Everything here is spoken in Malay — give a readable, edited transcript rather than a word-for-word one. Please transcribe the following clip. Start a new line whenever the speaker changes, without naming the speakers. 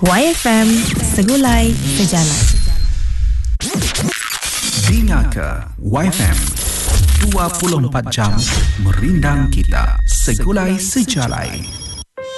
YFM, segulai sejalan.
Dengar ke YFM 24 jam merindang kita, segulai sejalan.